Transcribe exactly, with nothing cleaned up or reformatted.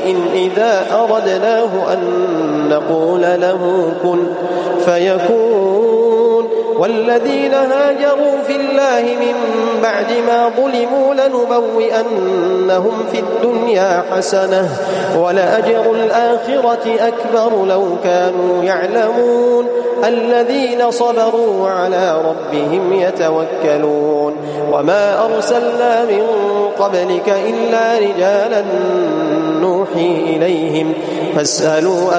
شيء إذا أردناه أن نقول له كن فيكون. والذين هاجروا في الله من بعد ما ظلموا لنبوئنهم في الدنيا حسنة ولأجر الآخرة أكبر لو كانوا يعلمون. الذين صبروا وعلى ربهم يتوكلون. وما أرسلنا من قبلك إلا رجالا نوحي إليهم فاسألوا